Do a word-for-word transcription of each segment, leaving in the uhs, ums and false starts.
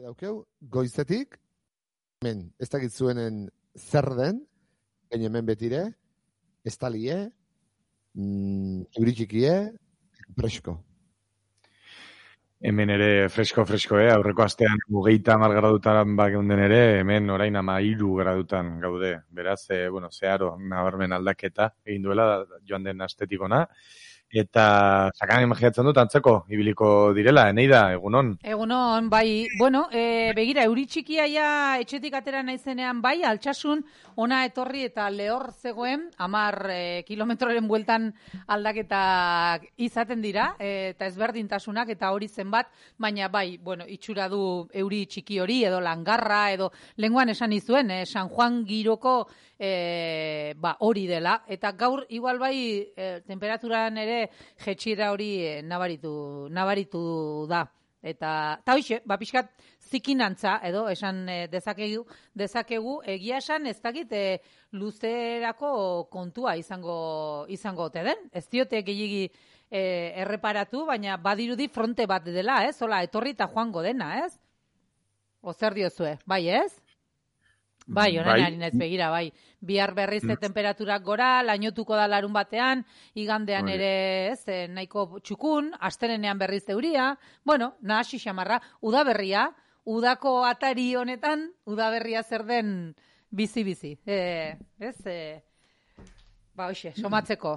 daukeu, goizetik, hemen, ez dakit zuenen zer den, gain hemen betire, estalie, mm, euritxikie, fresko. Hemen ere fresko-fresko, eh? Aurreko astean hogeita hamar gradutan bageunden ere, hemen orain ama hiru gradutan gaude. Beraz, eh, bueno, zeharo nabarmen aldaketa egin duela joan den astetik ona. Eta sakan imaginatzen dut antzeko ibiliko direla, Eneida, egunon? Egunon, bai. Bueno, e, begira, euri txikia ja etxetik atera naizenean bai, altsasun ona etorri eta lehor zegoen, hamar e, kilometroren bueltan aldaketak izaten dira, e, eta ezberdintasunak eta hori zenbat, baina bai, bueno, itxura du euri txiki hori, edo langarra, edo lenguan esan izuen, e, San Juan giroko e, ba, hori dela, eta gaur igual bai e, temperaturan ere jetxira hori e, nabaritu, nabaritu da. Eta, eta hoxe, ba, pixkat zikinantza, edo, esan e, dezakegu, dezakegu, egia esan ez dakit e, luzerako kontua izango, izango ote den. Ez diote gehiagi e, erreparatu, baina badirudi fronte bat dela, ez? Hola, etorri eta joango dena, ez? O zer diozue, bai, ez? Bai, honen ari naiz begira, bai. Bihar berriz mm. temperaturak gora, lainotuko da larun batean, igandean bai. Ere, ez, nahiko txukun, astelenean berriz euria, bueno, nahasi xamarra, udaberria, udako atari honetan, udaberria zer den bizi-bizi. E, ez, e, ba, hoxe, somatzeko.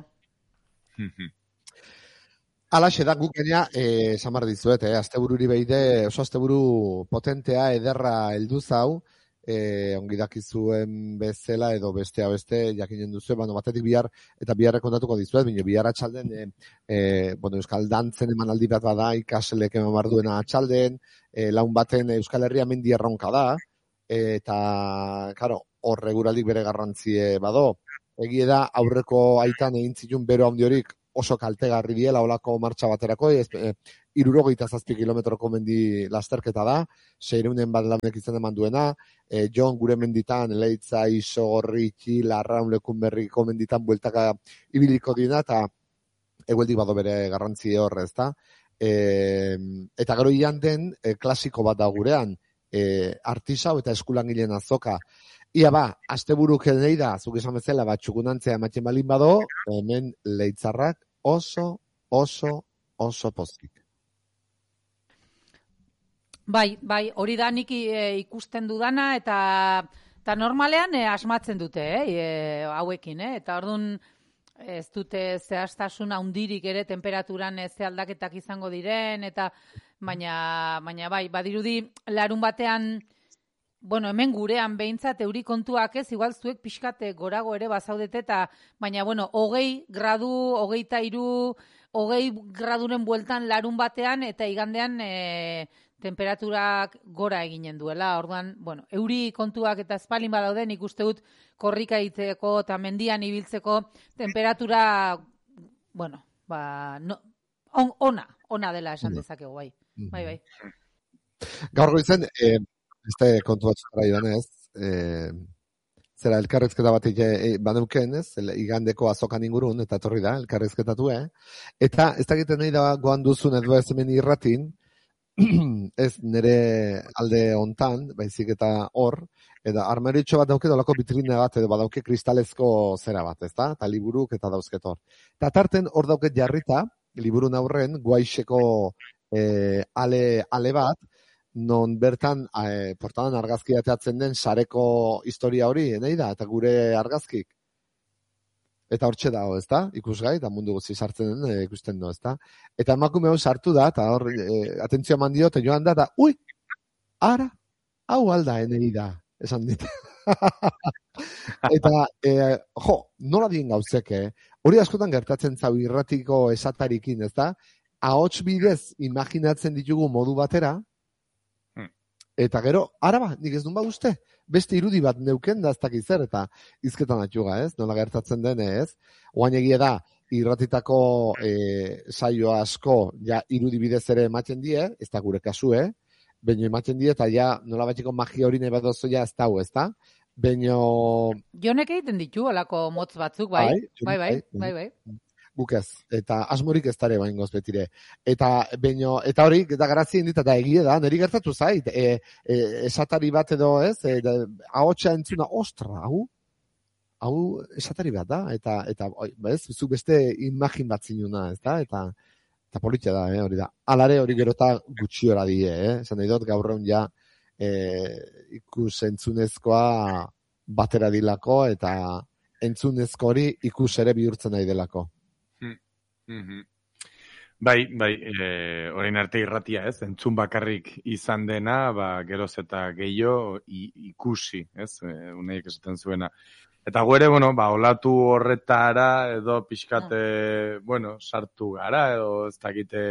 Alaxe da guk gaina, eh, samar dizuet, eh, astebururi beide, oso asteburu potentea, ederra heldu zau, E, ongi dakizuen bezala edo bestea beste jakinen duzu, bano, batetik bihar eta biharrek kontatuko dizuet, bino bihar atxalden e, e, bueno, Euskal Dantzen emanaldi bat bada ikaselek eman barduena atxalden, e, laun baten Euskal Herria mendi erronka da, e, eta karo, horre guraldik bere garrantzie bado, egie da aurreko aitan egin zitun bero handi horik oso kaltegarri diela olako martxa baterako, ez, e, irurogeita zazpi kilometroko mendi lasterketa da, seireunen bat launek izan eman duena, e, Jon gure menditan, Leitza, Iso, Gorritxi, Larraun, Lekunberriko menditan bueltaka ibiliko dina, eta egueldik bado bere garrantzi horre, ezta? E, eta gero ian den, e, klasiko bat da gurean, e, artisau eta eskulangileen azoka. Ia ba, asteburuk nahi da, zuk esan bezala, bat txukunantzea ematen balin bado, hemen Leitzarrak oso, oso, oso pozik. Bai, bai, hori da nik e, ikusten dudana eta eta normalean e, asmatzen dute, eh, e, hauekin, eh, eta orduan ez dute zehaztasun handirik ere temperaturan ez ze aldaketak izango diren eta baina baina bai, badirudi larun batean bueno, hemen gurean behintzat euri kontuak ez, igual zuek pixkate gorago ere bazaudete eta baina bueno, hogei gradu, hogeita hiru, hogei graduren bueltan larun batean eta igandean e, temperaturak gora eginen duela. Orduan, bueno, euri kontuak eta espalin badaude, nik uste dut korrika egiteko eta mendian ibiltzeko temperatura, bueno, ba, no, on, ona, ona dela esan dezakegu, bai. Bai, bai. Gaur goizen, eh, este kontu bat zara ibanez, eh, zera elkarrezketa bat e, baneuken, ez, igandeko azokan ingurun, eta etorri da, elkarrezketatu, eh? Eta ez dakiten nahi da goan duzun edo ez hemen irratin, ez nire alde hontan, baizik eta hor, eta armaritxo bat dauke dolako bitrina bat, edo badauke kristalezko zera bat, ezta? Eta liburuk eta dauzket hor. Eta tarten hor dauket jarrita, liburun aurren, guaixeko e, ale, ale bat, non bertan e, portadan argazki ateatzen den sareko historia hori, nahi da, eta gure argazkik. Eta hortxe dago, ezta? Ikusgai, eta mundu guzti sartzen den, e, ikusten du, ezta? Eta emakume hau sartu da, eta hor, e, atentzio eman dio, eta joan da, eta, ui, ara, hau alda, enei da, esan dit. Eta, e, jo, nola dien gauzek, eh? Hori askotan gertatzen zau irratiko esatarikin, ezta? Ahots bidez imaginatzen ditugu modu batera, eta gero, ara ba, nik ez duen ba uste, beste irudi bat neuken da ez dakiz zer, eta izketan atxuga, ez? Nola gertatzen den, ez? Oain egia da, irratitako e, saio asko, ja, irudi bidez ere ematen die, ez da gure kasu, eh? Baina ematen die, eta ja, nola batxeko magia hori nahi bat oso ja ez dau, ez da? Baina... Jonek egiten ditu, alako motz batzuk, bai? Bai, bai, bai, bai. guk ez. Eta asmorik ez dare baingoz betire. Eta baino, eta hori, eta grazien dit, eta egie da, niri gertatu zait, e, e, esatari bat edo ez, e, ahotsa entzuna, ostra, hau, hau esatari bat da, eta, eta ez, zu beste imagin bat zinuna, ez da, eta, eta politia da, eh, hori da. Alare hori gerota gutxiora die, eh, esan nahi dut gaur egun ja, e, ikus entzunezkoa batera dilako, eta entzunezko hori ikus ere bihurtzen nahi delako. Mm-hmm. Bai, bai, e, orain arte irratia, ez, entzun bakarrik izan dena, ba, geroz eta gehiago ikusi, ez, e, unaiek esaten zuena. Eta guere, bueno, ba, olatu horretara, edo pixkate, mm. bueno, sartu gara, edo ez dakite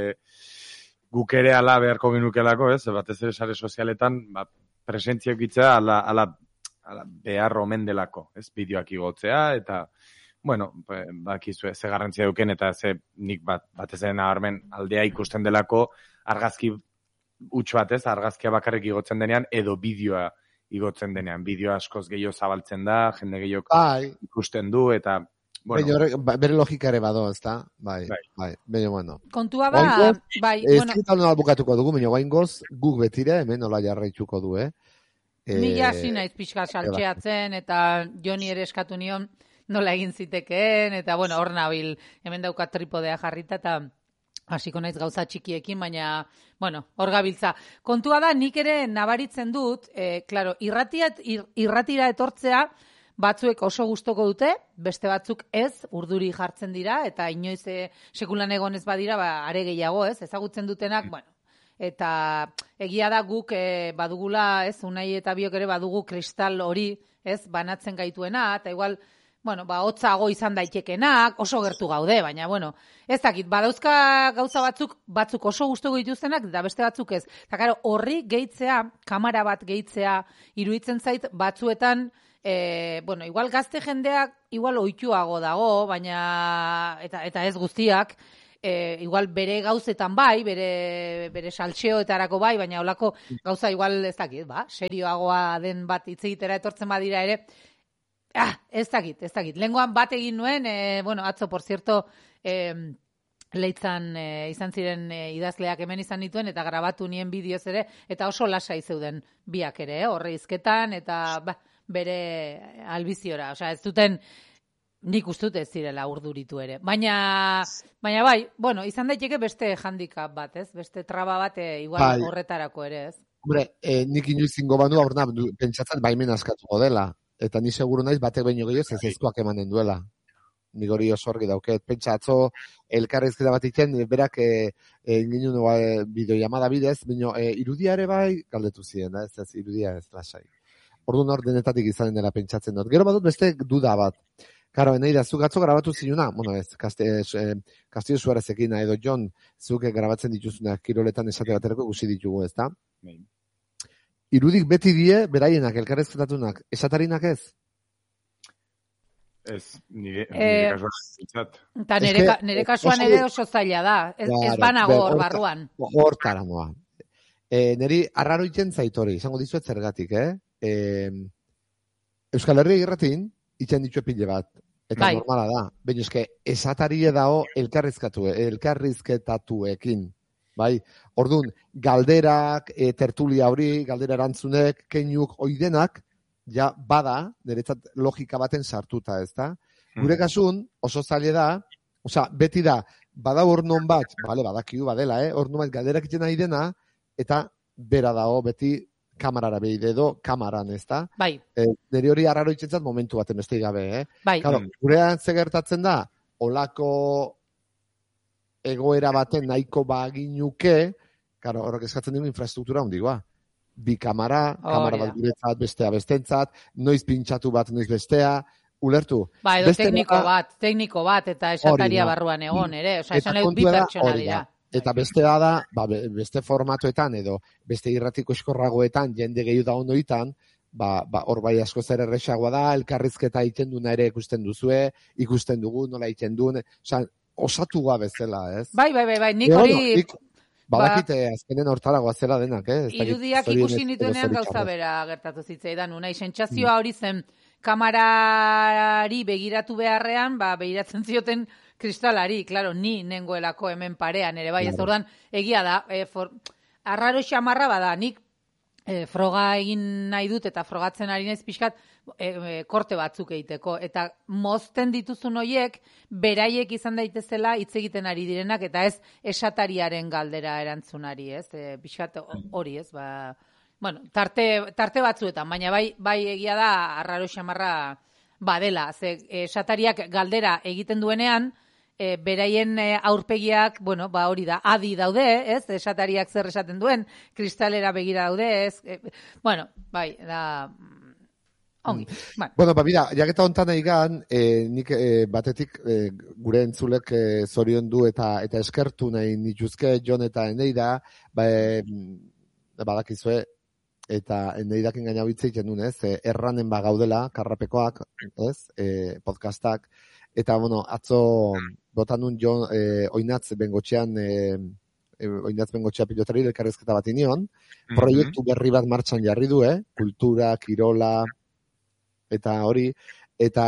guk ere ala beharko ginukelako, ez, batez ere sare sozialetan, ba, presentziak itzea ala, ala, ala behar omen delako, ez, bideoak igotzea, eta bueno, bakizue, ze garrantzia duken eta ze nik bat, batez ere nabarmen aldea ikusten delako argazki huts batez, argazkia bakarrik igotzen denean edo bideoa igotzen denean. Bideoa askoz gehiago zabaltzen da, jende gehiago bai. Ikusten du eta bueno, Baina, bere logika ere bado, ezta? Bai, bai, bai. Baina, bueno. Kontua da, Oingoz, bai, ez bueno. Ez nola bukatuko dugu, baina guaingoz guk betire, hemen nola jarraituko du, eh? Mila hasi naiz pixka saltxeatzen eta Joni ere eskatu nion nola egin zitekeen, eta, bueno, hor nabil, hemen daukat tripodea jarrita, eta hasiko naiz gauza txikiekin, baina, bueno, hor gabiltza. Kontua da, nik ere nabaritzen dut, eh, claro, irratiat, ir, irratira etortzea, batzuek oso gustoko dute, beste batzuk ez, urduri jartzen dira, eta inoiz e, sekulan egonez badira, ba, are gehiago, ez, ezagutzen dutenak, bueno, eta egia da guk e, badugula, ez, Unai eta biok ere badugu kristal hori, ez, banatzen gaituena, eta igual, bueno, ba, hotzago izan daitekenak, oso gertu gaude, baina, bueno, ez dakit, badauzka gauza batzuk, batzuk oso gustoko dituztenak, eta beste batzuk ez. Eta, karo, horri gehitzea, kamera bat gehitzea, iruditzen zait, batzuetan, e, bueno, igual gazte jendeak, igual ohituago dago, baina, eta, eta ez guztiak, e, igual bere gauzetan bai, bere, bere saltxeoetarako bai, baina holako gauza igual ez dakit, ba, serioagoa den bat hitz egitera etortzen badira ere, ah, ez dakit, ez dakit. Lengoan bat egin nuen, e, bueno, atzo, por cierto, e, leitzan e, izan ziren e, idazleak hemen izan dituen, eta grabatu nien bideoz ere, eta oso lasai zeuden biak ere, eh? Horre izketan, eta ba, bere albiziora. Osea, ez duten, nik ustut ez zirela urduritu ere. Baina, baina bai, bueno, izan daiteke beste handicap bat, ez? Beste traba bat, e, igual bai. Horretarako ere, ez? Hombre, e, nik inoiz zingo banu, aurna, pentsatzen baimen askatuko dela. Eta ni seguru naiz batek baino gehiago ez ezkoak emanen duela. Nik hori oso argi dauket. Pentsa atzo elkarrizketa bat iten, berak e, e, ginen e, bideoiamada bidez, baina e, irudia ere bai galdetu ziren, da? Ez ez irudia ez lasai. Orduan hor denetatik izanen dela pentsatzen dut. Gero badut beste duda bat. Karo, nahi da, zuk atzo grabatu zinuna, bueno ez, Castillo Suarezekin edo Jon, zuk grabatzen dituzunak kiroletan esate baterako guzi ditugu, ez da? Irudik beti die, beraienak, elkarrezketatunak, esatarinak ez? Ez, nire, nire eh, kasuan. Eta nire, ka, nire kasuan ere oso zaila da, ez, ez banago hor barruan. Hortara noa. E, niri, arraro iten zaitori, izango dizuet zergatik, eh? E, Euskal Herria irratin, itzen ditu pile bat, eta bai. Normala da. Baina eske, esatarie dao elkarrizkatu, elkarrizketatuekin. Bai, ordun galderak, e, tertulia hori, galdera erantzunek, keinuk oidenak, ja bada, niretzat logika baten sartuta, ez da? Gure kasun, oso zaila da, osea, beti da, bada hor non bat, bale, badakiu badela, eh? Hor non bat galderak itzen nahi dena, eta bera dao, beti kamarara behide edo, kamaran, ez da? Bai. E, nire hori arraro itxentzat momentu baten beste gabe, eh? Bai. Claro, gurean ze gertatzen da, olako egoera baten nahiko baginuke, claro, horrek eskatzen dugu infrastruktura hondigoa. Bi kamara, oh, kamara bat guretzat, bestea bestentzat, noiz pintxatu bat, noiz bestea, ulertu. Ba, edo beste tekniko da, bat, tekniko bat, eta esataria barruan egon, ere, osea, esan nahi bi pertsona dira. Eta bestea da, ba, beste formatoetan, edo beste irratiko eskorragoetan, jende gehiu da ondoitan, ba, ba, hor bai asko zer erresagoa da, elkarrizketa egiten duna ere ikusten duzue, ikusten dugu, nola egiten duen, osea, osatu bezala, ez? Bai, bai, bai, bai, nik hori... Badakite, ba, azkenen hortaragoa zela denak, eh? Irudiak ikusi nituenean gauza bera gertatu zitzaidan, unai, sentsazioa hori zen, kamarari begiratu beharrean, ba, begiratzen zioten kristalari, claro, ni nengoelako hemen parean ere, bai, ez ordan, egia da, e, for, arraro xamarra bada, nik e, froga egin nahi dut eta frogatzen ari naiz pixkat e, e, korte batzuk egiteko. Eta mozten dituzun hoiek, beraiek izan daitezela hitz egiten ari direnak, eta ez esatariaren galdera erantzunari, ez? E, pixkat hori, ez? Ba, bueno, tarte, tarte batzuetan, baina bai, bai egia da arraro xamarra badela. Ze esatariak galdera egiten duenean, E, beraien e, aurpegiak, bueno, ba hori da, adi daude, ez? Esatariak zer esaten duen, kristalera begira daude, ez? E, bueno, bai, da... Ongi, bueno. Bueno, ba, bida, jaketa hontan egan, e, nik e, batetik e, gure entzulek e, zorion du eta eta eskertu nahi nituzke Jon eta Eneida, ba, e, badakizue, eta Eneidakin gaina bitza egiten duen, ez? E, erranen ba gaudela, karrapekoak, ez? E, podcastak, eta, bueno, atzo botan nun jo, eh, oinatz bengotxean, eh, oinatz bengotxea pilotari elkarrezketa bat inion, mm-hmm. proiektu berri bat martxan jarri du, eh? Kultura, kirola, eta hori, eta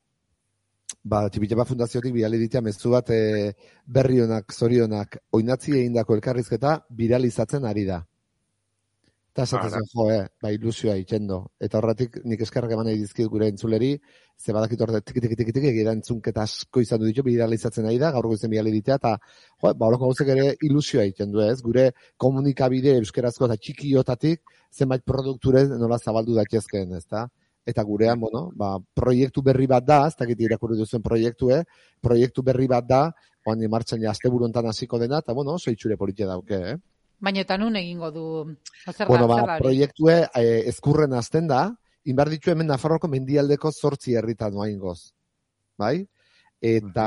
ba, Txipitxapa Fundaziotik bidali ditea mezu bat eh, berri honak, zorionak, oinatzi egindako elkarrizketa viralizatzen ari da. Eta esatzen jo, eh, ba, ilusioa itxendo. Eta horretik nik eskerrak eman nahi dizkit gure entzuleri, ze badakit horre tiki-tiki-tiki gira entzunketa asko izan du ditu, viralizatzen nahi da, gaur goizen bidali ditea, eta jo, ba, horoko gauzek ere ilusioa itxendu, ez? Gure komunikabide euskerazko eta txikiotatik zenbait produkture nola zabaldu daitezkeen, ez da? Eta gurean, bueno, ba, proiektu berri bat da, ez dakit irakurri duzuen proiektue, proiektu berri bat da, oan martxan ja asteburu hontan hasiko dena, eta bueno, oso itxure politia dauke, eh? Baina eta nun egingo du... Zer bueno, da, ba, proiektue eh, ezkurren azten da, inbar ditu hemen Nafarroko mendialdeko zortzi herritan oaingoz. Bai? Eta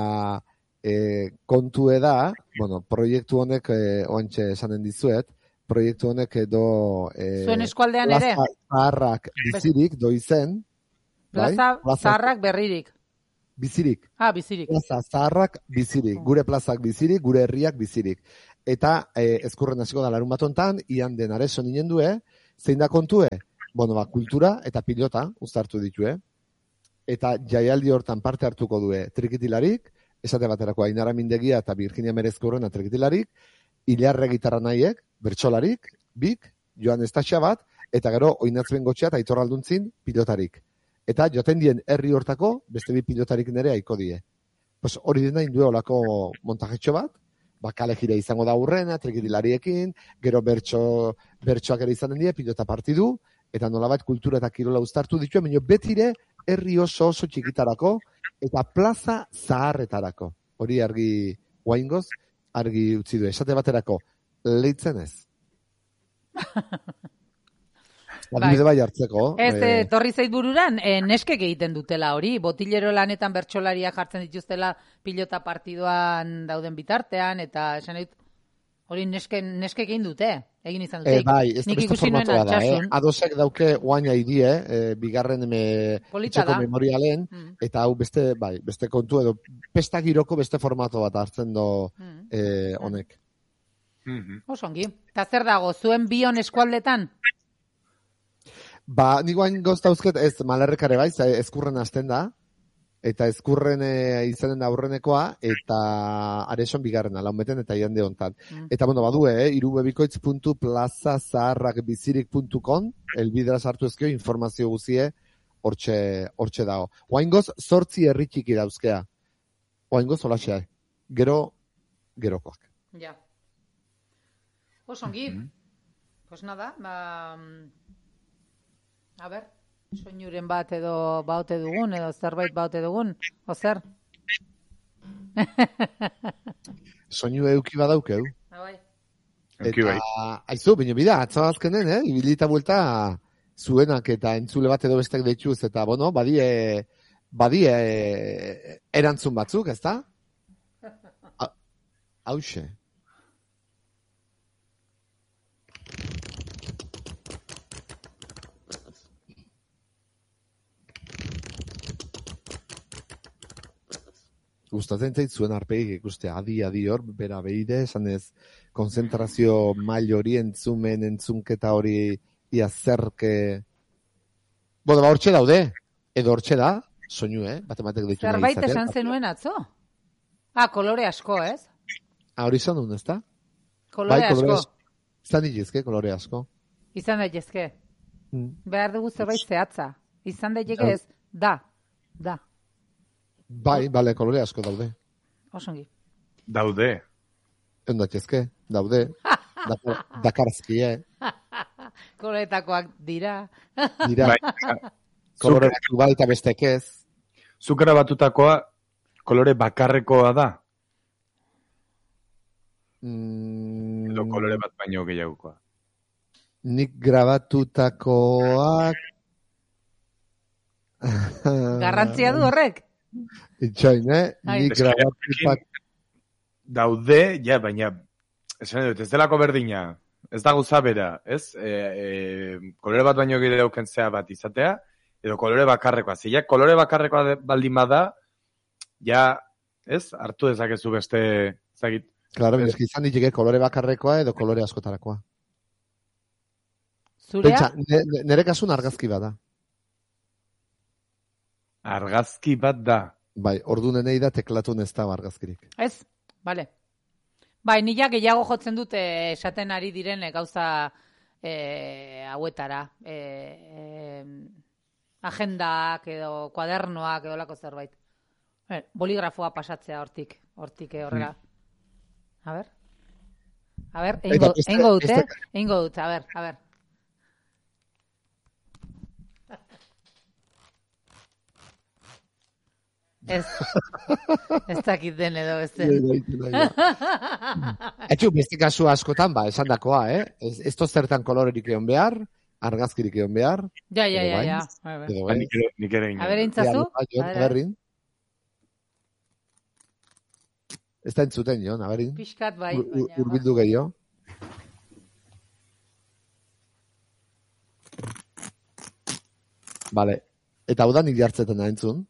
eh, kontue da, bueno, proiektu honek, eh, oantxe esanen dizuet, proiektu honek edo... Eh, Zuen eskualdean ere? Plaza Zaharrak bizirik doizen. Plaza bai? Zaharrak berririk. Bizirik. Ah, bizirik. Plaza Zaharrak bizirik. Gure plazak bizirik, gure herriak bizirik. Eta eh, ezkurren hasiko da larun bat hontan, ian den areso ninen due, zein da kontue? Bueno, ba, kultura eta pilota uztartu ditue. Eta jaialdi hortan parte hartuko due trikitilarik, esate baterako Ainara Mindegia eta Virginia Merezkurrena trikitilarik, Ilarre gitarra nahiek, bertsolarik, bik, Joan Estaxia bat, eta gero Oinatz Bengotxea eta Aitor Alduntzin pilotarik. Eta joten dien herri hortako beste bi pilotarik nere aiko die. Pues hori dena indue olako montajetxo bat, ba, kale jira izango da urrena, trikitilariekin, gero bertso, bertsoak ere izanen die, pilota partidu, eta nolabait kultura eta kirola uztartu ditu, baina betire herri oso oso txikitarako, eta plaza zaharretarako. Hori argi guaingoz, argi utzi du. Esate baterako, leitzen ez. Adibide bai hartzeko. Ez, eh, torri zait bururan, eh, neskek egiten dutela hori, botilero lanetan bertsolaria jartzen dituztela pilota partiduan dauden bitartean, eta esan dut, hori nesken, neskek egin dute, egin izan dute. Eh, bai, ez da beste formatoa da, eh? Adosek dauke oaina idie, eh, bigarren me, etxeko memorialen, mm. eta hau beste, bai, beste kontu edo, pesta giroko beste formato bat hartzen do mm. eh, honek. Mm-hmm. Osongi, eta zer dago, zuen bion eskualdetan? Ba, nik guain goztauzket ez malerrekare bai, ezkurren hasten da, eta ezkurren e, izanen da aurrenekoa, eta areson bigarrena, launbeten eta iande hontan. Mm. Eta, bueno, badue, eh, irubebikoitz puntu plaza zaharrak bizirik puntu com, elbidera sartu ezkio, informazio guzie, hortxe, hortxe dago. Oaingoz, zortzi herritxiki dauzkea. Oaingoz, holaxea, gero, gerokoak. Ja. Osongi, mm-hmm. Pues nada, ba... A ber, soinuren bat edo baute dugun, edo zerbait baute dugun, o zer? Soinu euki badaukeu. Bai. Eta, aizu, baina bida, atzo azkenen, eh? Ibilita buelta zuenak eta entzule bat edo bestek deituz, eta, bueno, badie, badie erantzun batzuk, ez da? Hauxe. Gustatzen zait zuen arpegik ikuste, adi, adi hor, bera behide, esan ez, konzentrazio mail hori entzumen, entzunketa hori, ia zerke... Bueno, ba, hortxe daude, edo hortxe da, soinu, eh? Bate batek ditu nahi izatea. Zerbait esan zenuen atzo? Ah, kolore asko, ez? Ah, hori izan duen, ez da? Kolore bai, kolore asko. Izan dituzke, kolore asko. Izan daitezke. Mm. Behar dugu zerbait zehatza. Izan daiteke ez, da. Da. Bai, bale, kolore asko daude. Osongi. Daude. Egon daitezke, daude. Dakar, dakarzkie. Koloretakoak dira. Dira, Bai, kolore batzuk bai eta bestek ez. zukera batutakoa kolore bakarrekoa da. Mm, Edo kolore bat baino gehiagokoa. nik grabatutakoak... Garrantzia du horrek. Itxoin, eh? Ai. Nik grabatutak... Daude, ja, baina, esan dut, ez delako berdina, ez da gauza bera, ez? E, e, kolore bat baino gehiago kentzea bat izatea, edo kolore bakarrekoa. Zilak, kolore bakarrekoa baldin bada, ja, ez? Hartu dezakezu beste, zagit. Claro, eski izan ditike kolore bakarrekoa edo kolore askotarakoa. Zurea? Pentsa, ne- nere kasun argazki bada. Argazki bat da. Bai, ordu nenei da teklatun ez da argazkirik. Ez? Bale. Bai, nila gehiago jotzen dute esaten ari diren eh, gauza eh, hauetara. Eh, eh, agendak edo kuadernoak edo lako zerbait. Eh, boligrafoa pasatzea hortik. Hortik eh, horrela. A ber. A ber, Eta eingo, beste- eingo dut, eh? beste- Eingo dut, a ber, a ber. Ez, ez dakit den edo ez den. Etxu, beste kasu askotan, ba, esan dakoa, eh? Ez, ez to zertan kolorerik egon behar, argazkirik egon behar, Ja, ja, Edo ja, bai. ja. Bai, bai. edo Ba, bai. nik ere, nik ere A ber, inen. intzazu? Ea, Jon, A ber, a ber. aberrin. Ez da entzuten, Jon, aberrin. Pixkat bai. Ur- ur- baina- Urbildu gehiago. Vale. Eta hau da nik jartzeten entzun.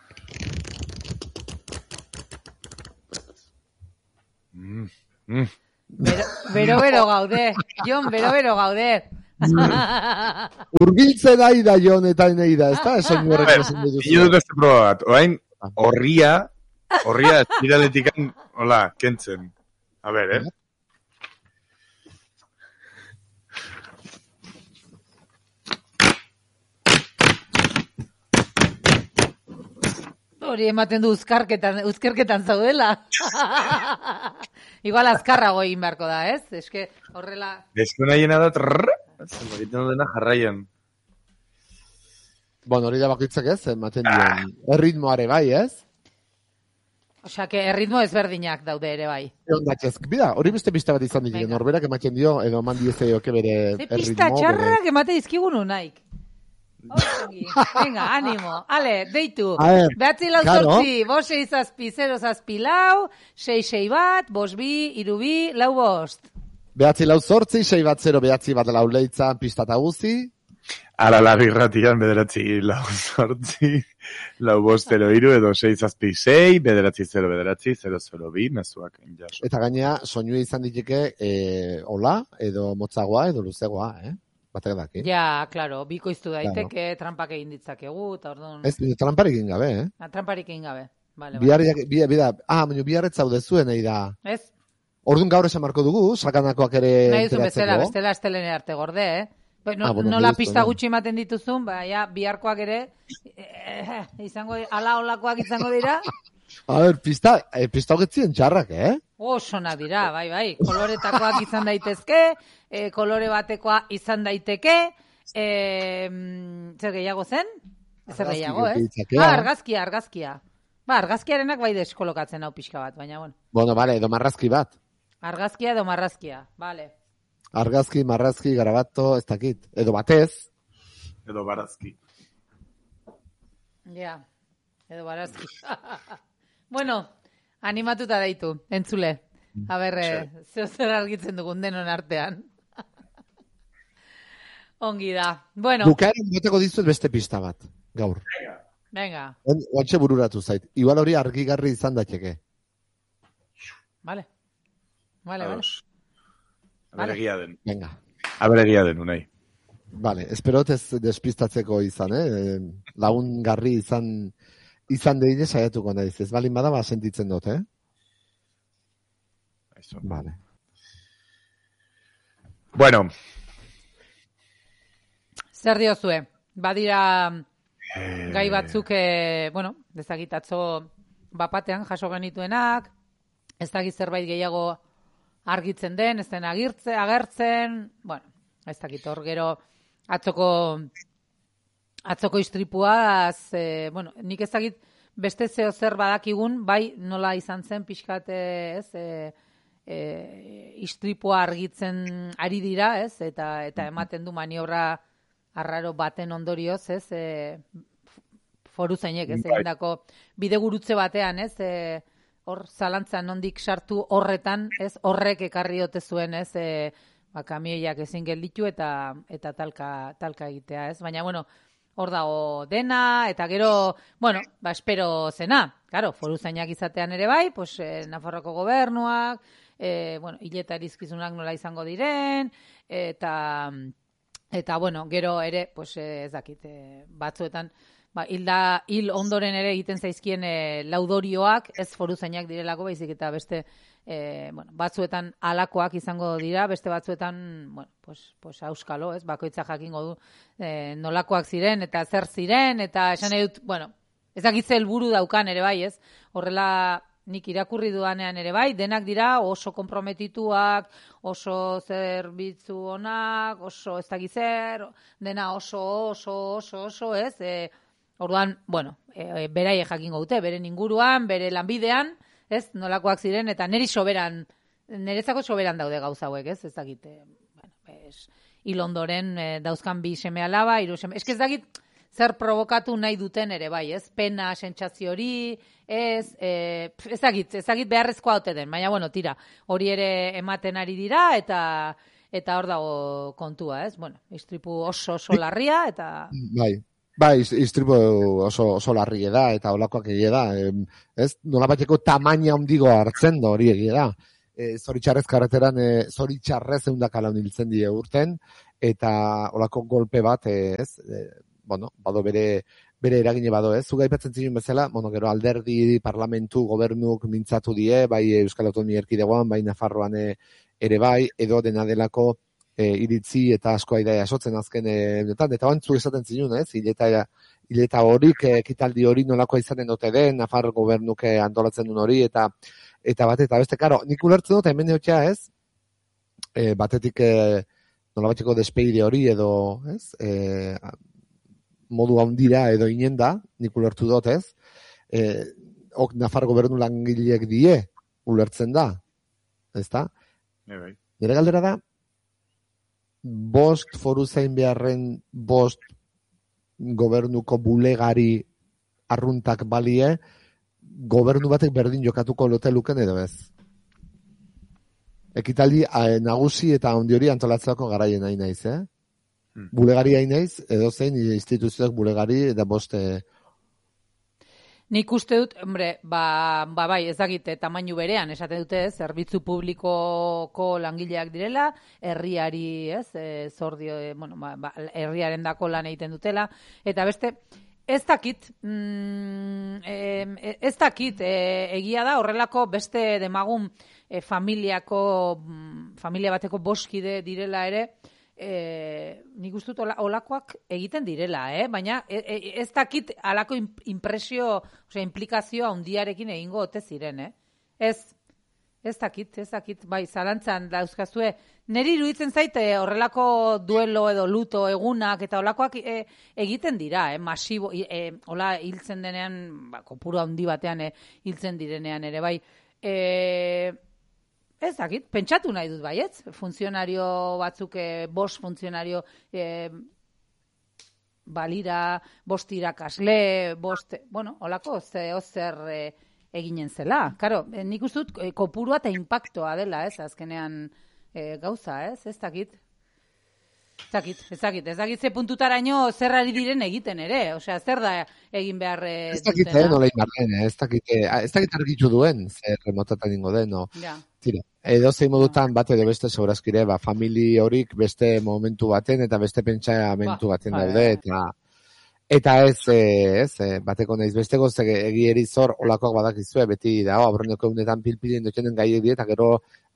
Mm, mm. Bero, bero, bero gaude. Jon, bero, bero gaude. Urbiltzen ari da Jon eta nei da, ez da? Esan A horrek ber, esan duzu. Ino dut beste proba bat. Orain, horria, horria espiraletikan, hola, kentzen. A ber, eh? Hori ematen du uzkarketan, uzkerketan zaudela. Igual azkarrago egin beharko da, ez? Eske horrela... Esko nahiena da, trrrr, zer egiten dena jarraian. Bueno, hori da bakoitzak ez, ematen dien. Erritmoare bai, ez? Osea, que erritmo ezberdinak daude ere bai. Egon datxezk. Bida, hori beste pista bat izan ditu. Venga. Norberak ematen dio, edo eman dieze joke bere Ze erritmo. pista bere- txarrak emate dizkigunu naik. Ongi. Venga, animo. Ale, deitu. A ver, Behatzi lau claro. zortzi, bos sei zazpi, zero zazpi lau, sei sei bat, bos bi, iru bi, lau bost. Behatzi lau zortzi, sei bat zero, behatzi bat lau leitzan, pista eta guzi. Ala la birratian bederatzi lau zortzi, lau bost zero iru edo sei zazpi sei, bederatzi zero bederatzi, zero zero bi, mezuak jaso. Eta gainea, soinua izan diteke, e, hola, edo motzagoa, edo luzegoa, eh? Batek daki. Ja, claro, bikoiztu daiteke, trampak egin ditzakegu, eta orduan... Ez, tramparik egin gabe, eh? Ah, tramparik egin gabe. Vale, vale. Bihar, bihar, bihar, ah, baina biharret zaude zuen, nahi da. Ez? Orduan gaur esan marko dugu, sakanakoak ere Nahi duzun bezala, enteratzeko. bestela estelene arte gorde, eh? Ba, no, Ah, bueno, nola justo, pista no. gutxi ematen dituzun, ba, ja, biharkoak ere, eh, izango, di- ala olakoak izango dira, A ber, pista, eh, pista hogetzien txarrak, eh? osonak dira, bai, bai, koloretakoak izan daitezke, eh, kolore batekoa izan daiteke, eh, mm, zer gehiago zen? Zer Argazki gehiago, eh? gehitzakea. Ah, argazkia, argazkia. Ba, argazkiarenak bai deskolokatzen hau pixka bat, baina, bueno. Bueno, vale, edo marrazki bat. Argazkia edo marrazkia, vale. Argazki, marrazki, garabato, ez dakit. Edo batez. Edo barazki. Ja, edo barazki. Bueno, animatuta daitu, entzule. A ber, eh, zeo zer argitzen dugun denon artean. Ongi da. Bueno, Bukaeren boteko dizuet beste pista bat, gaur. venga, Oantxe bururatu zait. Igual hori argigarri izan daiteke. vale. Vale, vale. Ados. Aberegia den. Venga. Aberegia den, unai. Vale, esperot ez despistatzeko izan, eh? Lagun garri izan izan deine saiatuko naiz. Ez balin bada, ba, sentitzen dut, eh? Vale. Bueno. Zer diozue? Badira gai batzuk, e, bueno, dezagitatzo bapatean jaso genituenak, ez dakit zerbait gehiago argitzen den, ez den agirtze, agertzen, bueno, ez dakit hor gero atzoko atzoko istripuaz, e, bueno, nik ez dakit beste zeo zer badakigun, bai nola izan zen pixkat, ez, e, e, istripua argitzen ari dira, ez, eta eta ematen du maniobra arraro baten ondorioz, ez, e, foruzainek, ez, egindako bidegurutze batean, ez, e, hor zalantza nondik sartu horretan, ez, horrek ekarri ote zuen, ez, e, ba, kamioiak ezin gelditu eta eta talka, talka egitea, ez, baina, bueno, hor dago dena, eta gero, bueno, ba, espero zena, claro, foruzainak izatean ere bai, pues, eh, Nafarroako gobernuak, eh, bueno, hileta erizkizunak nola izango diren, eta, eta bueno, gero ere, pues, eh, ez dakit, eh, batzuetan, ba, hilda, hil ondoren ere egiten zaizkien eh, laudorioak, ez foruzainak direlako, baizik eta beste, E, bueno, batzuetan alakoak izango dira, beste batzuetan, bueno, pues, pues auskalo, ez, bakoitza jakingo du e, nolakoak ziren, eta zer ziren, eta esan edut, bueno, ez dakitze helburu daukan ere bai, ez, horrela nik irakurri dudanean ere bai, denak dira oso konprometituak, oso zerbitzu onak, oso ez dakitzer, dena oso, oso, oso, oso, ez, e, orduan, bueno, e, berai jakingo dute, beren inguruan, bere lanbidean, ez, nolakoak ziren, eta neri soberan, nerezako soberan daude gauza hauek, ez, ez dakit, eh, bueno, ez, hil ondoren eh, dauzkan bi seme alaba, hiru seme, ez ez dakit zer provokatu nahi duten ere bai, ez, pena, sentsazio hori, ez, eh, ez dakit, ez dakit beharrezkoa ote den, baina, bueno, tira, hori ere ematen ari dira, eta eta hor dago kontua, ez, bueno, istripu oso oso larria, eta... Bai. Bai, istripu oso, oso larri da, eta olakoak egia da. Ez, nolabaiteko tamaina handigo hartzen da hori egia da. E, zoritxarrez karreteran, e, zoritxarrez eundakala hiltzen die urten, eta olako golpe bat, e, ez, e, bueno, bado bere, bere eragine bado, ez. Zuga ipatzen zinun bezala, bueno, gero alderdi, parlamentu, gobernuk mintzatu die, bai Euskal Autonomia Erkidegoan, bai Nafarroan ere bai, edo dena delako, E, iritzi eta asko aida jasotzen azken honetan, eta bantzu esaten zinun, ez, hileta, hileta horik, ekitaldi hori nolakoa izaten dute den, Nafar gobernuke antolatzen duen hori, eta eta bat, eta beste, karo, nik ulertzen dut, hemen neotxea, ez, e, batetik e, nolabateko despeide hori, edo, ez, e, modu handira edo inen da, nik ulertu dut, ez, e, ok Nafar gobernu langileek die, ulertzen da, ez da? Nire galdera da, bost foruzain beharren bost gobernuko bulegari arruntak balie, gobernu batek berdin jokatuko lote luken edo ez. Ekitaldi eh, nagusi eta handi hori antolatzeko garaien nahi naiz, eh? Hmm. Bulegari hain naiz, edo zein instituzioak bulegari eta bost... Eh... Nik uste dut, hombre, ba, ba bai, ez dakite tamainu berean, esate dute, ez, zerbitzu publikoko langileak direla, herriari, ez, e, zordio, e, bueno, ba, ba, herriaren dako lan egiten dutela, eta beste, ez dakit, mm, e, ez dakit, e, egia da, horrelako beste demagun e, familiako, familia bateko boskide direla ere, E, nik uste dut olakoak egiten direla, eh? Baina e, e, ez dakit alako impresio, osea, implikazioa handiarekin egingo ote ziren, eh? Ez, ez dakit, ez dakit, bai, zalantzan dauzkazue, niri iruditzen zaite horrelako duelo edo luto egunak eta olakoak e, egiten dira, eh? Masibo, e, hola hiltzen denean, ba, kopuru handi batean e, hiltzen direnean ere, bai, eh... Ez dakit, pentsatu nahi dut baietz, funtzionario batzuk, eh, bost funtzionario eh, balira, bost irakasle, bost, bueno, holako, ze ozer eh, eginen zela. Karo, eh, nik uste dut eh, kopurua eta impactoa dela, ez, azkenean eh, gauza, ez, ez dakit. Ez dakit, ez dakit, ez dakit ze puntutaraino zer ari diren egiten ere, osea, zer da egin behar dutena. Ez dakit, eh, nola inbarren, ez dakit, ez dakit argitu duen, zer remotatan ingo den, no? Ja. Tira, edo zein modutan bat edo beste segurazkire, ba, famili horik beste momentu baten eta beste pentsamentu ba, baten ba, daude, ja. eta eta ez, ez, bateko naiz besteko, egieri zor olakoak badakizue, beti da, oh, abrondeko egunetan pilpilien dutenen gai edo, eta gero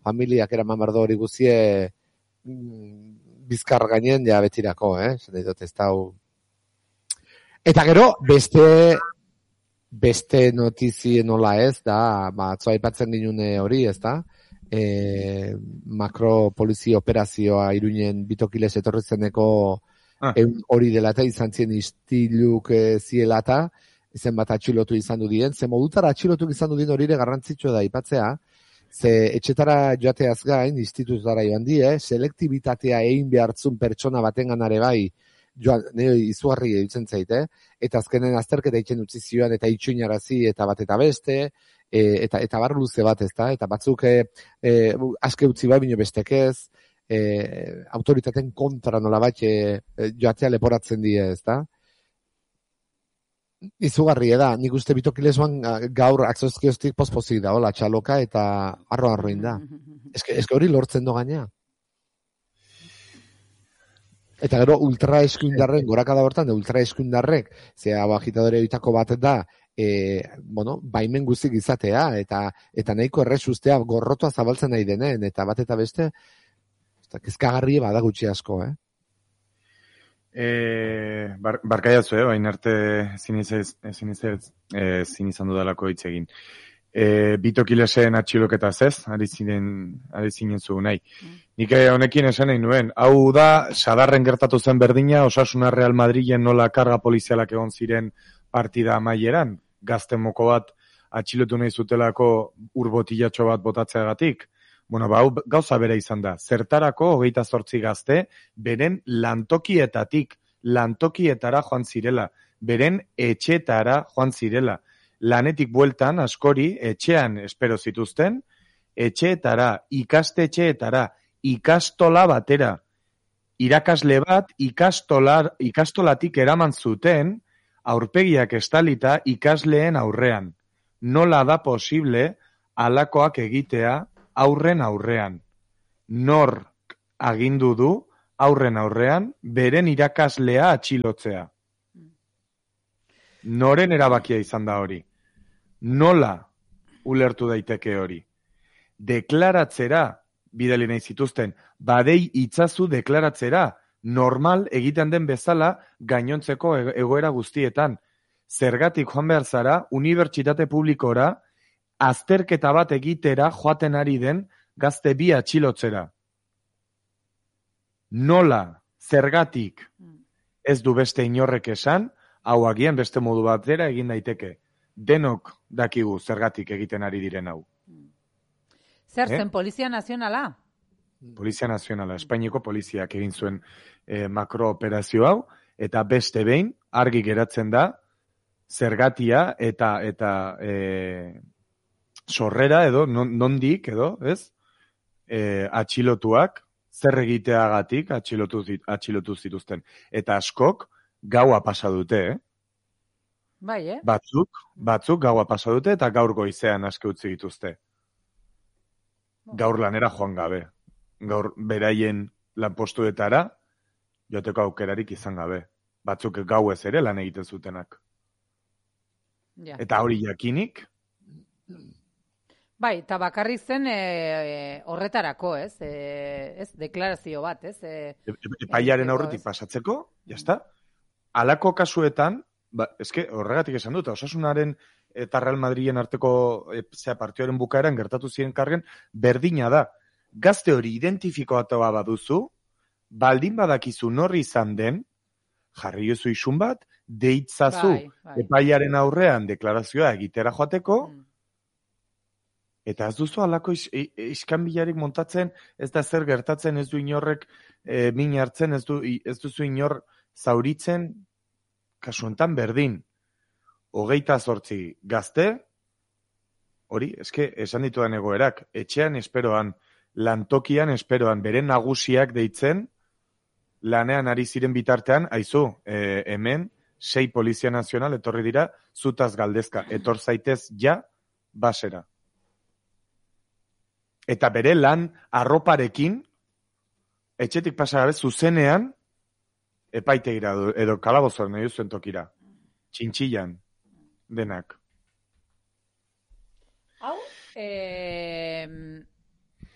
familiak eraman bardo hori guzie bizkar gainen ja betirako, eh? Zer dut ez dau. Eta gero, beste beste notizie nola ez, da, ba, atzo aipatzen ginune hori, ez da, e, makro polizia operazioa Iruinen bitokilez etorrizeneko ah. hori dela eta izan zien istiluk e, ziela eta zen bat atxilotu izan du dien, ze modutara atxilotu izan du dien hori ere garrantzitsua da aipatzea, ze etxetara joateaz gain, institutara joan die, selektibitatea egin behartzun pertsona baten ganare bai, joan, nire izugarri edutzen zaite, eta azkenen azterketa itzen utzi zioan, eta itxuinarazi, eta bat eta beste, e, eta eta bar luze bat ez da, eta batzuk e, e, aske utzi bai, bino bestek ez, e, autoritaten kontra nola bat e, joatea leporatzen die ez da. Izugarri da, nik uste bitokilezuan gaur akzozkioztik pospozik da, hola, txaloka eta arro-arroin da. Eske, eske hori lortzen do gaina. Eta gero ultra eskuindarren, gorakada hortan, ultra eskuindarrek, ze hau agitadore bitako bat da, e, bueno, baimen guztik izatea, eta eta nahiko errez ustea gorrotua zabaltzen nahi denen, eta bat eta beste, kezkagarri bada gutxi asko, eh? E, bar, barkaiatzu, eh, bain arte ezin izan dudalako hitz egin. E, bitokilesen atxiloketa ez, ari zinen, ari zinen zu nahi. Mm. Nik honekin esan nahi nuen, hau da, sadarren gertatu zen berdina, Osasuna Real Madrilen nola karga polizialak egon ziren partida amaieran, gazte moko bat atxilotu nahi zutelako urbotilatxo bat botatzeagatik. Bueno, ba, gauza bera izan da. Zertarako hogeita zortzi gazte, beren lantokietatik, lantokietara joan zirela, beren etxetara joan zirela. Lanetik bueltan, askori, etxean espero zituzten, etxeetara, ikastetxeetara, ikastola batera, irakasle bat, ikastolar, ikastolatik eraman zuten, aurpegiak estalita ikasleen aurrean. Nola da posible halakoak egitea aurren aurrean. Nor agindu du aurren aurrean beren irakaslea atxilotzea. Noren erabakia izan da hori. Nola ulertu daiteke hori. Deklaratzera bidali nahi zituzten, badei itzazu deklaratzera, normal egiten den bezala gainontzeko egoera guztietan. Zergatik joan behar zara, unibertsitate publikora, azterketa bat egitera joaten ari den gazte bi atxilotzera. Nola, zergatik, ez du beste inorrek esan, hau agian beste modu batera egin daiteke. Denok dakigu zergatik egiten ari diren hau. Zer zen, eh? Polizia Nazionala? Polizia Nazionala, Espainiako poliziak egin zuen eh, makrooperazio hau, eta beste behin argi geratzen da zergatia eta eta eh, sorrera edo, nondik edo, ez? E, atxilotuak, zer egiteagatik atxilotu, atxilotu zituzten. Eta askok gaua pasa dute, eh? Bai, eh? Batzuk, batzuk gaua pasa dute eta gaur goizean aske utzi dituzte. Gaur lanera joan gabe. Gaur beraien lanpostuetara joteko aukerarik izan gabe. Batzuk gauez ere lan egiten zutenak. Ja. Eta hori jakinik, bai, eta bakarrik zen e, e, horretarako, ez? E, ez, deklarazio bat, ez? E, Epaiaren e, aurretik pasatzeko, jazta? Halako kasuetan, ba, eske horregatik esan dut, Osasunaren eta Real Madrilen arteko e, zea partioaren bukaeran gertatu ziren kargen, berdina da. Gazte hori identifikoatoa baduzu, baldin badakizu norri izan den, jarri jozu isun bat, deitzazu bai, bai. Epaiaren aurrean deklarazioa egitera joateko, mm. Eta ez duzu alako is, iskanbilarik montatzen, ez da zer gertatzen, ez du inorrek e, min hartzen, ez, du, ez duzu inor zauritzen, kasuentan berdin. Hogeita zortzi gazte, hori, eske esan ditudan egoerak, etxean esperoan, lantokian esperoan, beren nagusiak deitzen, lanean ari ziren bitartean, aizu, e, hemen, sei Polizia Nazional etorri dira, zutaz galdezka, etor zaitez ja, basera. Eta bere lan arroparekin, etxetik pasa gabe, zuzenean, epaitegira edo kalabozoan nahi zuen tokira. Txintxillan, denak. Hau, eh,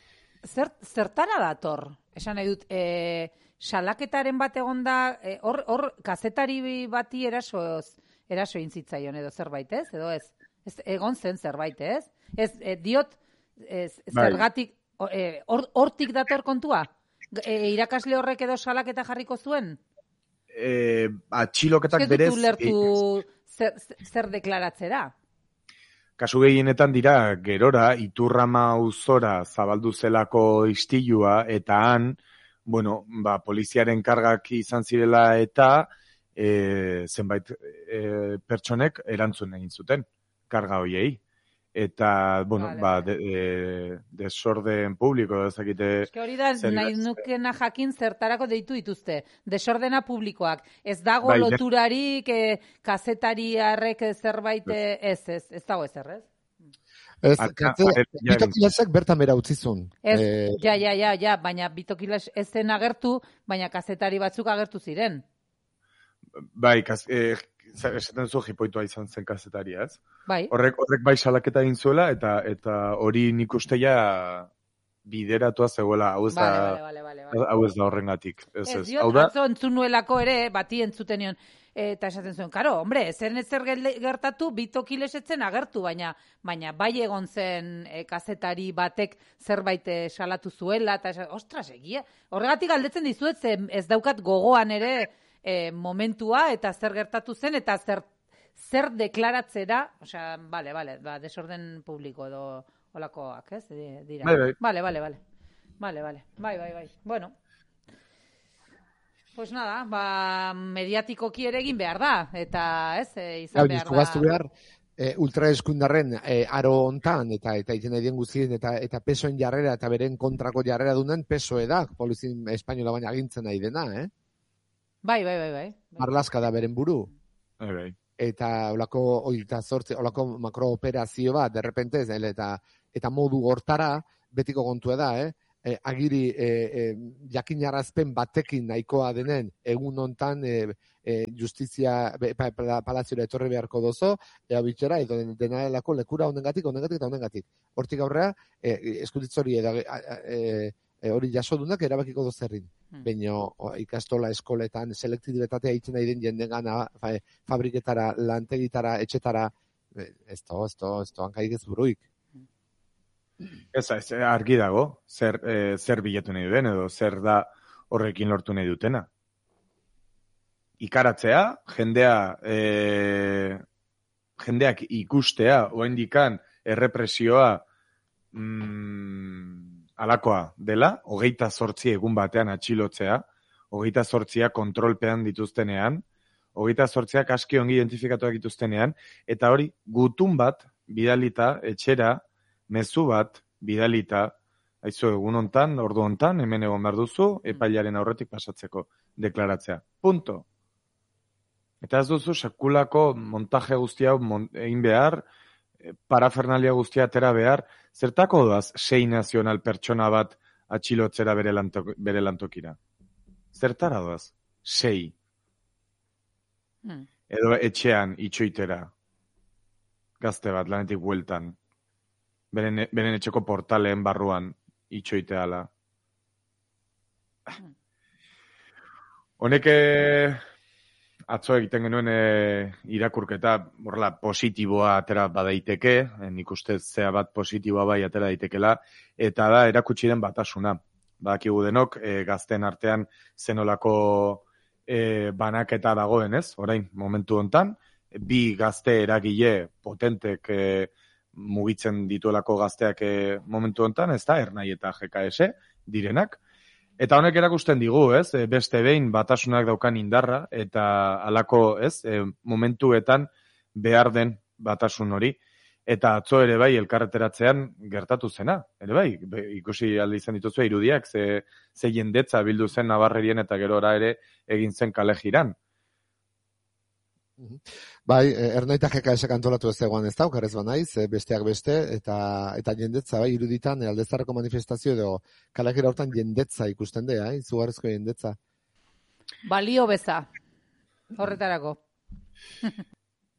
zer, zertara dator? Esan nahi dut, e, salaketaren bat egonda, e, hor, hor kazetari bati erasoz, eraso intzitzaion edo zerbait, ez? Edo ez? Ez egon zen zerbait, ez? Ez, e, diot, ez, zergatik, e, hor, hortik dator kontua? E, irakasle horrek edo salaketa jarriko zuen? E, atxiloketak berez... Ez dut ulertu zer, zer deklaratzera? Kasu gehienetan dira, gerora, Iturrama auzora zabaldu zelako istilua, eta han, bueno, ba, poliziaren kargak izan zirela eta e, zenbait e, pertsonek erantzun egin zuten karga hoiei. Eta, bueno, vale, ba, vale. de, e, desorden publiko, ezakite... Eske hori da, nahi nukena jakin zertarako deitu dituzte. Desordena publikoak. Ez dago bai, loturarik, eh, kazetariarrek zerbait, eh, ez, ez, ez dago ezer, ez? Ez, bitokilasek bertan bera utzizun. Ez, eh, ja, ja, ja, ja, baina bitokilas ez zen agertu, baina kazetari batzuk agertu ziren. Bai, kaz, e, esaten zu jipoitua izan zen kazetaria, ez? Bai. Horrek, horrek bai salaketa egin zuela, eta eta hori nik usteia bideratua zegoela, hau ez da, Vale, vale, vale, vale. hau ez da horrengatik. Ez, Ez, ez. diot, Hau da, atzo entzun nuelako ere, bati entzuten nion, eta esaten zuen, karo, hombre, zer ezer gertatu, bitokilesetzen agertu, baina baina bai egon zen e, kazetari batek zerbait e, salatu zuela, eta esaten, ostras, egia, horregatik galdetzen dizuet, ze ez daukat gogoan ere e, momentua, eta zer gertatu zen, eta zer, zer deklaratzera, osea, bale, bale, ba, desorden publiko edo olakoak, ez, dira. Bai, bai. Bale, bale, bale. Bale, bale. Bai, bai, bai. Bueno. Pues nada, ba, mediatikoki ere egin behar da, eta ez, e, izan behar da. Gaztu behar, e, ultraeskundarren e, aro hontan, eta eta egiten edien guztien, eta eta pesoen jarrera, eta beren kontrako jarrera dunen, pesoe da, polizin espainola baina agintzen nahi dena, eh? Bai, bai, bai, bai. Marlaska da beren buru. bai, bai. Eta olako oita zortzi, olako makrooperazio bat, derrepente, ez, eta, eta modu hortara, betiko kontua da, eh? E, agiri e, e, jakinarazpen batekin nahikoa denen egun hontan e, e, justizia be, pa, pa, palaziora etorri beharko dozo, ea bitxera, edo dena delako lekura honengatik, honengatik eta honengatik. Hortik aurrea, e, eskuditzori edo e, e, hori jasodunak erabakiko dozerrin. Hmm. Baina ikastola eskoletan selektibitatea egiten nahi den jendengana fa, fabriketara, lantegitara, etxetara, ez to, ez to, ez to, hankaik ez buruik. Ez, ez, argi dago, zer, e, zer bilatu nahi duen, edo zer da horrekin lortu nahi dutena. Ikaratzea, jendea, e, jendeak ikustea, oendikan errepresioa mm, alakoa dela, hogeita zortzi egun batean atxilotzea, hogeita zortzia kontrolpean dituztenean, hogeita zortziak aski ongi identifikatuak dituztenean, eta hori gutun bat bidalita etxera, mezu bat bidalita, aizu egun hontan, ordu hontan, hemen egon behar duzu, epailaren aurretik pasatzeko deklaratzea. Punto. Eta ez duzu sekulako montaje guztia egin behar, parafernalia guztia atera behar, zertako doaz sei nazional pertsona bat atxilotzera bere, lantok, bere lantokira. Zertara doaz? Sei. Hmm. Edo etxean itxoitera. Gazte bat, lanetik bueltan. Beren, beren etxeko portalen barruan itxoiteala. Hmm. Honek atzo egiten genuen e, irakurketa, horrela, positiboa atera badaiteke, e, nik uste zea bat positiboa bai atera daitekela, eta da erakutsi den batasuna. Badakigu denok, e, gazten artean zenolako e, banaketa dagoen, ez? Orain, momentu hontan, bi gazte eragile potentek e, mugitzen dituelako gazteak e, momentu hontan, ez da, Ernai eta G K S direnak. Eta honek erakusten digu, ez, beste behin batasunak daukan indarra, eta halako, ez, e, momentuetan behar den batasun hori. Eta atzo ere bai elkarreteratzean gertatu zena, ere bai, be, ikusi alde izan dituzue irudiak, ze, ze jendetza bildu zen Navarrerien eta gerora ere egin zen kale jiran. Bai, Ernaita G K S antolatu ez egoan ez da, okarrez banaiz, besteak beste, eta eta jendetza, bai, iruditan, aldezarreko manifestazio edo kalejira hortan jendetza ikusten dea, eh? Izugarrizko jendetza. Balio beza, horretarako.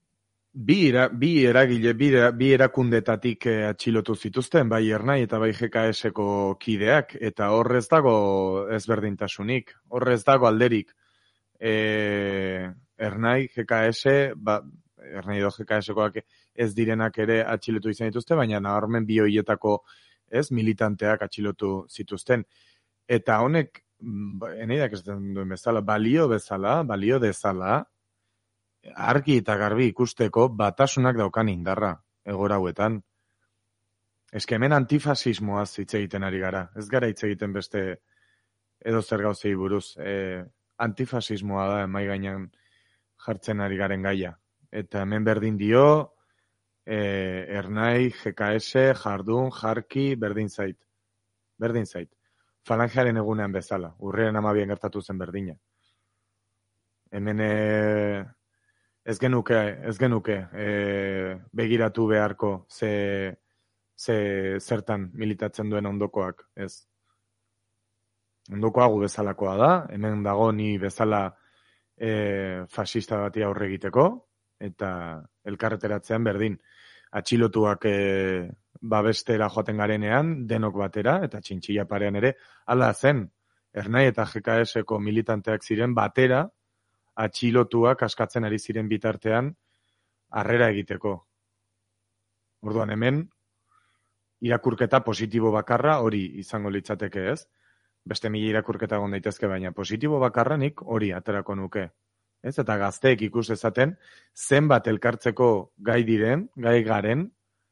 Bi, era, bi eragile, bi, bi erakundetatik eh, atxilotu zituzten, bai Ernai eta bai G K S-ko kideak, eta horrez dago ezberdintasunik, horrez dago alderik. E, Ernai, G K S, ba, Ernai edo G K S-koak ez direnak ere atxilotu izan dituzte, baina nabarmen bi horietako ez militanteak atxilotu zituzten. Eta honek, eneidak ez duen bezala, balio bezala, balio dezala, argi eta garbi ikusteko batasunak daukan indarra, egora hauetan. Ez que hemen antifasismoaz hitz egiten ari gara. Ez gara hitz egiten beste edo zer gauzei buruz. E, antifasismoa da, mai gainean jartzen ari garen gaia. Eta hemen berdin dio, e, Ernai, G K S, Jardun, Jarki, berdin zait. Berdin zait. Falangearen egunean bezala. Urriaren hamabian gertatu zen berdina. Hemen e, ez genuke, ez genuke e, begiratu beharko ze, ze zertan militatzen duen ondokoak, ez. Ondokoa gu bezalakoa da, hemen dago ni bezala e, fascista bati aurre egiteko, eta elkarreteratzean berdin. Atxilotuak e, babestera joaten garenean, denok batera, eta txintxilla parean ere, hala zen, Ernai eta G K S-ko militanteak ziren batera, atxilotuak askatzen ari ziren bitartean harrera egiteko. Orduan hemen, irakurketa positibo bakarra hori izango litzateke ez. Beste mila irakurketa egon daitezke, baina positibo bakarranik hori aterako nuke. Ez? Eta gazteek ikus ezaten zenbat elkartzeko gai diren, gai garen,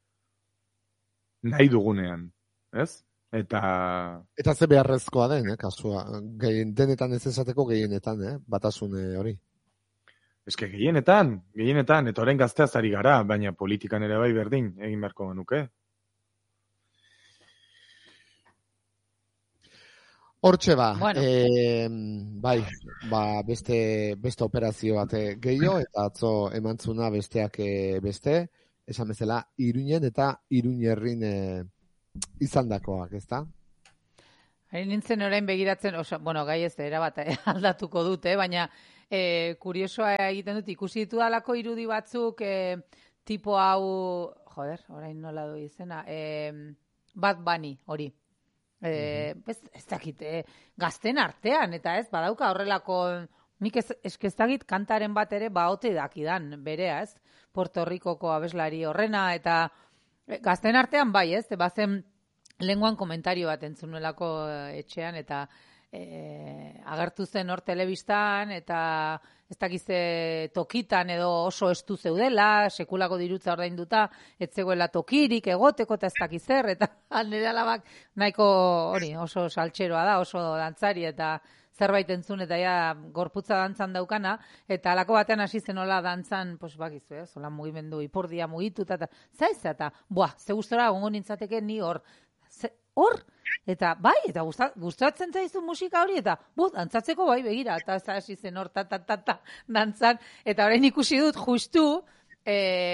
nahi dugunean. Ez? Eta... Eta ze beharrezkoa den, eh, kasua. Gehien, denetan ez esateko gehienetan, eh, batasune hori. Eske gehienetan, gehienetan, eta orain gazteaz ari gara, baina politikan ere bai berdin, egin beharko genuke. Hortxe ba, Bueno. e, bai, ba, beste, beste operazio bat gehiago, eta atzo emantzuna besteak beste, esan bezala, Iruinen eta Iruñerrin e, izandakoak, ezta? Hain nintzen orain begiratzen, oso, bueno, gai ez erabat aldatuko dute, baina e, kuriosoa egiten dut, ikusi ditu dalako irudi batzuk, e, tipo hau, joder, orain nola du izena, e, Bad Bunny hori. E, uh-huh. ez, ez dakit, e, gazten artean, eta ez, badauka horrelako, nik ez, eskezagit kantaren bat ere baote dakidan, berea, ez, Puerto Ricoko abeslari horrena, eta e, gazten artean bai, ez, bazen lenguan komentario bat entzunuelako etxean, eta e, agertu zen hor telebistan, eta ez dakize tokitan edo oso estu zeudela, sekulako dirutza ordainduta, ez zegoela tokirik egoteko, eta ez dakizer, eta nire alabak nahiko hori oso saltxeroa da, oso dantzari, eta zerbait entzun, eta ja gorputza dantzan daukana, eta alako batean hasi zenola dantzan, pues bakizu, eh, zola mugimendu, ipurdia mugituta, eta zaiz, eta, buah, ze gustora gongo nintzateke ni hor, Ze, hor, eta bai, eta gustatzen zaizu musika hori, eta bu, dantzatzeko bai, begira, eta hasi zen hor, ta, ta, ta, ta, dantzan, eta orain ikusi dut, justu, e,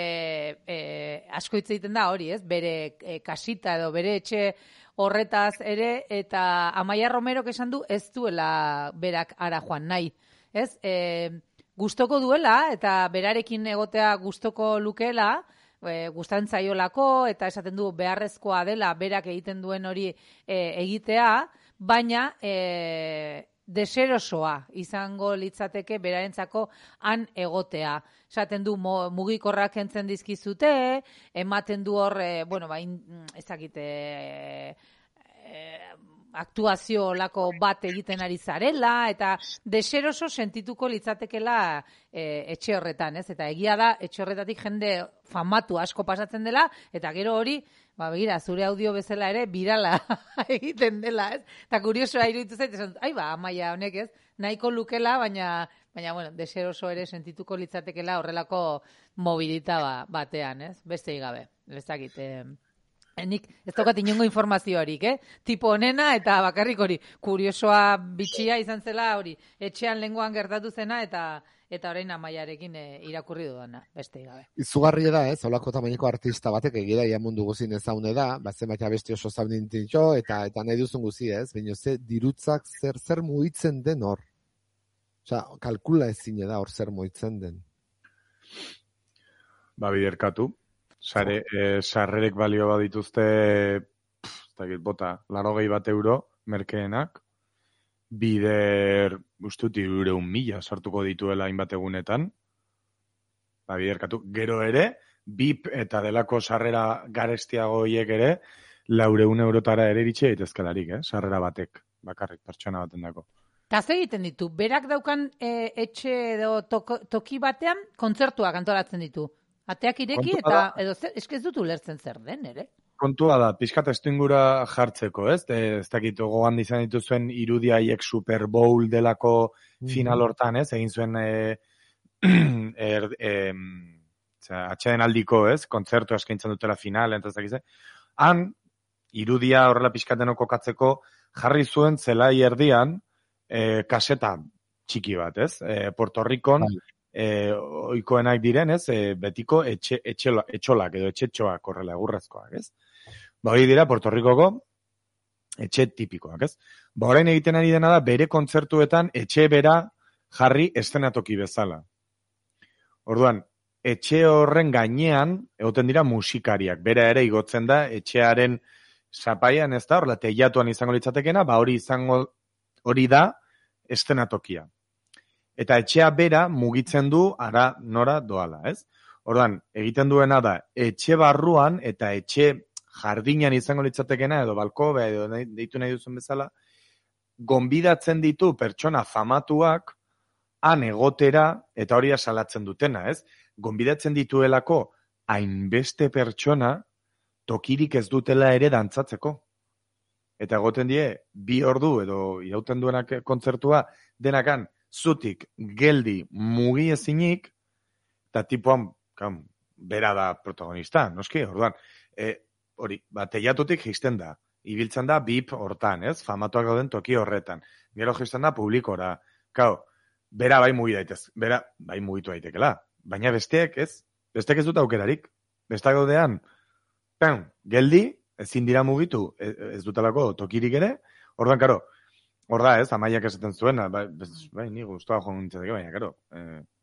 e, asko hitz egiten da hori, ez, bere e, kasita edo bere etxe horretaz ere, eta Amaia Romerok esan du, ez duela berak ara joan nahi, ez, e, gustoko duela, eta berarekin egotea gustoko lukeela, E, gustan zaiolako, eta esaten du beharrezkoa dela berak egiten duen hori e, egitea, baina e, deserosoa izango litzateke berarentzako han egotea. Esaten du mo, mugikorrak entzen dizkizute, ematen du hor, e, bueno, ba, ez dakit, e, e, aktuazio lako bat egiten ari zarela, eta deseroso sentituko litzatekela e, etxe horretan, ez? Eta egia da, etxe horretatik jende famatu asko pasatzen dela, eta gero hori, ba, begira, zure audio bezala ere, birala egiten dela, ez? Eta kuriosoa iruditu zait, esan, ai ba, Amaia honek, ez? Nahiko lukela, baina, baina bueno, deseroso ere sentituko litzatekela horrelako mobilita ba, batean, ez? Beste gabe, ez dakit, eh, nik ez daukat inongo informazioarik, eh? Tipo honena eta bakarrik hori kuriosoa bitxia izan zela hori, etxean lenguan gertatu zena eta eta orain Amaiarekin e, irakurri dudana, beste gabe. Izugarria da, ez, holako tamaineko artista batek egira ia mundu guzin ezaune da, bazen baita besti oso zaudintintxo, eta eta nahi duzun guzi, ez, baina ze dirutzak zer zer mugitzen den hor. Osea, kalkula ezin da hor zer mugitzen den. ba, biderkatu. Sare, eh, sarrerek balio badituzte, pff, ez bota, larogei bat euro, merkeenak, bider, ustut, irureun mila sartuko dituela hainbat egunetan, ba, biderkatu. Gero ere, B I P eta delako sarrera garestiago hiek ere, laureun eurotara ere iritsi daitezkelarik, eh? Sarrera batek, bakarrik, pertsona baten dako. Eta ze egiten ditu, berak daukan e, etxe edo toko, toki batean kontzertuak antolatzen ditu. Ateak ireki Kontua eta da, edo zer, eske ez dut ulertzen zer den, ere? kontua da, pixkat testuingura jartzeko, ez? E, ez dakit, gogoan izan dituzuen irudiaiek Super Bowl delako final hortan, ez? Egin zuen e, er, e, atxeden aldiko, ez? Kontzertu eskaintzen dutela final, eta ez dakiz, han, irudia horrela pixkaten kokatzeko, jarri zuen zelai erdian, e, kaseta txiki bat, ez? E, Puerto Ricon, e, oikoenak diren, ez? E, betiko etxe, etxola, etxolak edo etxetxoak horrela egurrezkoak, ez? Ba, hori dira, Puerto Ricoko etxe tipikoak, ez? Ba, orain egiten ari dena da, bere kontzertuetan etxe bera jarri eszenatoki bezala. Orduan, etxe horren gainean, egoten dira musikariak, bera ere igotzen da, etxearen zapaian, ez da, horrela, teiatuan izango litzatekena, ba, hori izango, hori da, eszenatokia. Eta etxea bera mugitzen du ara nora doala, ez? Orduan, egiten duena da, etxe barruan eta etxe jardinan izango litzatekena, edo balkobe, edo deitu nahi duzun bezala, gonbidatzen ditu pertsona famatuak han egotera, eta hori salatzen dutena, ez? Gonbidatzen dituelako hainbeste pertsona tokirik ez dutela ere dantzatzeko. Eta egoten die, bi ordu edo irauten duenak kontzertua denakan zutik geldi mugi ezinik, eta tipuan, kam, bera da protagonista, noski, orduan, e, hori, ba, teiatutik jisten da, ibiltzen da B I P hortan, ez, famatuak gauden toki horretan, gero jisten da publikora, kau, bera bai mugi daitez, bera bai mugitu daitekela, baina besteek ez, besteek ez dut aukerarik, besteak gaudean, pen, geldi, ezin dira mugitu, ez dutelako tokirik ere, orduan, karo, hor da, ez, amaiak esaten zuena, bai, bai ni guztua joan nintzateke, baina, karo, eh,